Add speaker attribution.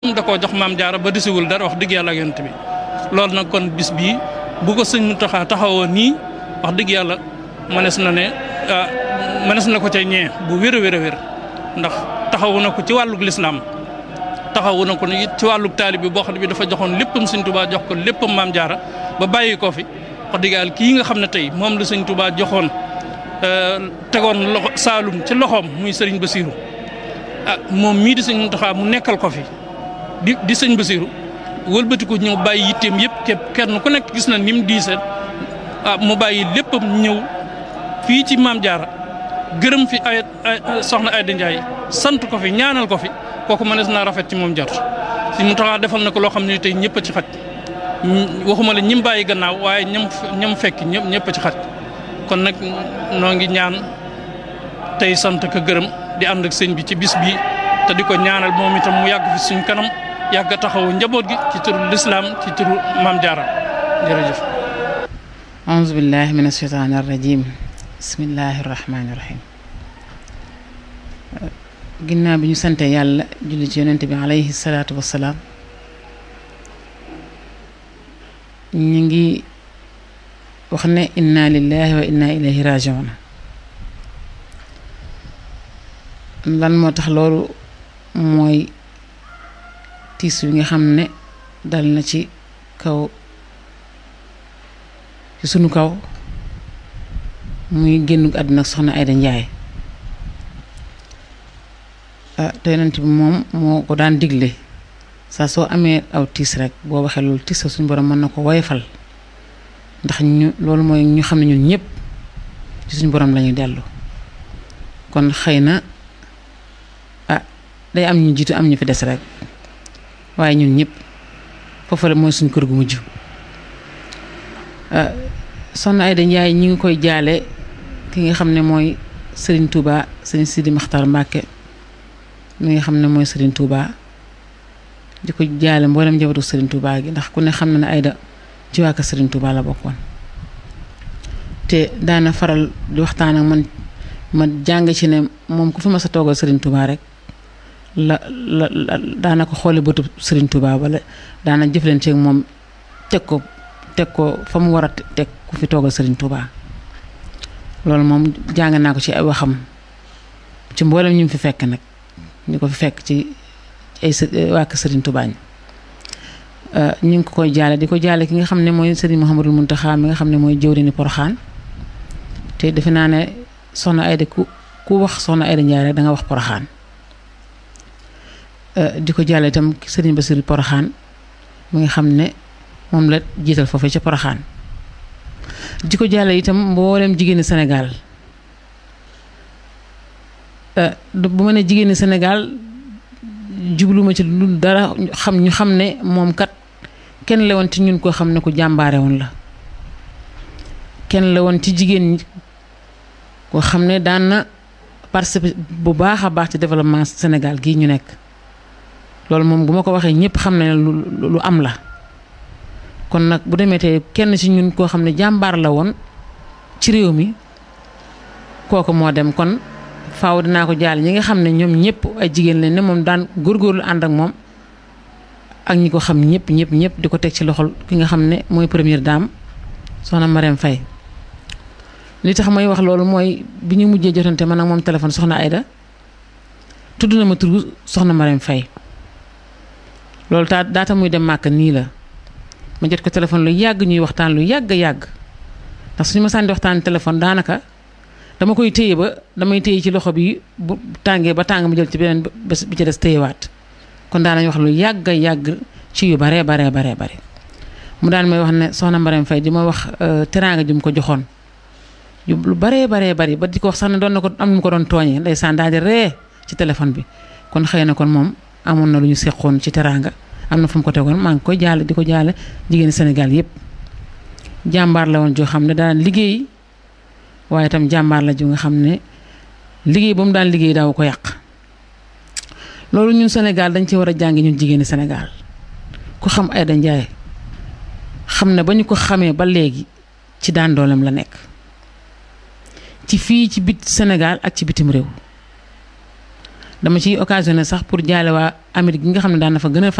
Speaker 1: léppam da koo jox maam jaara ba desiwul dara wax dëgg yàlla ak yonent bi loolu nag kon bis bii bu ko sëñ Muntaxa taxawoo nii wax dëgg yàlla mënees na ko ca ñee bu wér a wér ndax taxawu na ko ci wàllug lislaam taxawu na ko it ci wàllug taalib bi boo xam ne bi dafa joxoon léppam sëñ Tuubaa jox ko léppam maam jaara ba bàyyi ko fi wax dëgg yàlla kii nga xam ne tey moom la sëñ Tuubaa joxoon tegoon loxo Saalum ci loxoom muy sëriñ Basiiru moom mii di sëñ Muntaxa mu nekkal ko fi di sëñ Basiiru wëlbatiku ñëw bàyyi yitteem yëpp képp kenn ku nekk gis na ni mu diisee mu bàyyi léppam ñëw fii ci maam jaara gërëm fi ay soxna Ayda Njaay sant ko fi ñaanal ko fi kooku mënees naa rafet ci moom jot sëñ Muntaxa defal na ko loo xam ne tey ñëpp a ci xaj waxuma la ñim bàyyi gannaaw waaye ñam fekk ñëpp a ci xaj kon nag noo ngi ñaan tey sant ko gërëm di ànd ak sëñ bi ci bis bi te di ko ñaanal moom itam mu yàgg fi suñ kanam yàgg taxawu njaboot gi ci turu lislaam ci turu maam jaara jërëjëf
Speaker 2: auzu billahi min asheytaani arrajim bismillahi rahmaani rahim ginnaaw bi ñu sante yàlla julli ci yonent bi alayhi salaatu wassalaam ñu ngi wax ne inna lillahi wa inna ilayhi rajiun lan moo tax loolu mooy tiis wi nga xam ne dal na ci sunu kaw muy génn àdduna soxna Ayda Njaay te yonent bi moom moo ko daan digle saa soo amee aw tiis rek boo waxee loolu tiis suñu borom mën na ko woyofal ndax loolu mooy ñu xam ne ñun ñëpp ci suñu borom lañuy dellu kon xëy na day am ñu jiitu am ñu fi des rek waaye ñun ñëpp foofu la mooy suñu kër gu mujj soxna Ayda Njaay ñi ngi koy jaale ki nga xam ne mooy Serigne Touba Serigne Sidi Maxtar Mbàkke mi nga xam ne mooy Serigne Touba di ko jaale mboolem njabootu Serigne Touba gi ndax ku ne xam na ne Ayda ci waa kër Serigne Touba la bokkoon te daana faral di waxtaan ak man ma jàng ci ne moom ku fi ma sa toogal Serigne Touba rek la daana ko xoole bëtu Serigne Touba wala daana jëflante ak moom teg ko fa mu war a teg ku fi toogal Serigne Touba loolu moom jàng naa ko ci ay waxam ci mboolem ñu fi fekk nag ñu ko fi fekk ci ay waa kër Serigne Touba ñu ngi ko koy jaale di ko jaale ki nga xam ne mooy Serigne Mouhamadou Mountakha mi nga xam ne mooy jëwriñu Poroxaan te defe naa ne soxna Ayda ku wax soxna Ayda Njaay rek da nga wax Poroxaan di ko jaale itam Serigne Bassirou Poroxaan mi nga xam ne moom la jiital foofu ca Poroxaan di ko jaale itam mboolem jigéeni Sénégal bu ma ne jigéeni Sénégal jubluma ci lu dara ñu xam ne moom kat kenn la woon ci ñun koo xam ne ku jàmbaare woon la kenn la woon ci jigéen ñi koo xam ne daan na participer bu baax a baax ci développement Sénégal gii ñu nekk loolu moom bu ma ko waxee ñëpp xam ne lu am la kon nag bu demee tey kenn ci ñun koo xam ne jàmbaar la woon ci réew mi kooku moo dem kon faaw dinaa ko jaal ñi nga xam ne ñoom ñëpp ay jigéen lañ ne moom daan góorgóorlu ànd ak moom ak ñi ko xam ñëpp di ko teg ci loxol ki nga xam ne mooy première dame soxna Marème Faye li tax may wax loolu mooy bi ñu mujjee jotante man ak moom téléphone soxna Ayda tudd na ma turu soxna Marème Faye loolu daata muy dem màkk nii la ma jot ko téléphone lu yàgg ñuy waxtaan lu yàgg ndax suñu ma sànni waxtaan téléphone daanaka dama koy téye damay téye ci loxo bi bu tàngee ba tàng ma jël ci beneen bés bi ci des téyewaat kon daanañ wax lu yàgg ci yu bare mu daan may wax ne soxna Marème Faye di ma wax teraanga ji mu ko joxoon lu bare bari ba di ko wax sax ne doon na ko am nu ko doon tooñee ndeysaan daal di ree ci téléphone bi kon xëy na kon moom amoon na lu ñu seqoon ci teraanga am na fu mu ko tegoon maa ngi koy jaale di ko jaale jigéeni Sénégal yëpp jàmbaar la woon joo xam ne daan liggéey waaye itam jàmbaar la ju nga xam ne liggéey ba mu daan liggéey daaw ko yàq loolu ñun Sénégal dañ ci war a jàngi ñun jigéeni Sénégal ku xam Ayda Njaay xam ne ba ñu ko xamee ba léegi ci daan dooleem la nekk ci fii ci bit Sénégal ak ci bitim réew dama ciy occasionné sax pour jaale waa Amérique gi nga xam ne daan na fa gën a